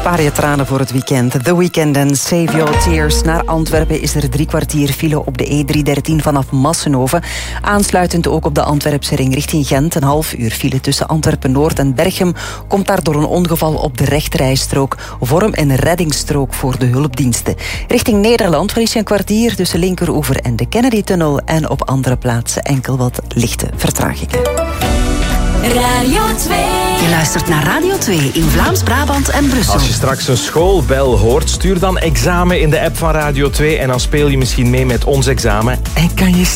Spaar je tranen voor het weekend. The Weeknd en Save Your Tears. Naar Antwerpen is er 3 kwartier file op de E313 vanaf Massenhoven. Aansluitend ook op de Antwerpse ring richting Gent. Een half uur file tussen Antwerpen-Noord en Berchem komt daar door een ongeval op de rechterrijstrook. Vorm een reddingsstrook voor de hulpdiensten. Richting Nederland verlies je een kwartier tussen Linkeroever en de Kennedy-tunnel en op andere plaatsen enkel wat lichte vertragingen. Radio 2. Je luistert naar Radio 2 in Vlaams-Brabant en Brussel. Als je straks een schoolbel hoort, stuur dan examen in de app van Radio 2 en dan speel je misschien mee met ons examen en kan je